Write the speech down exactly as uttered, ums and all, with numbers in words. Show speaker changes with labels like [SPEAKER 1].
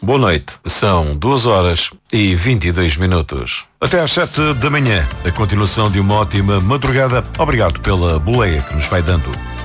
[SPEAKER 1] Boa noite. São duas horas e vinte e dois minutos. Até às sete da manhã, a continuação de uma ótima madrugada. Obrigado pela boleia que nos vai dando.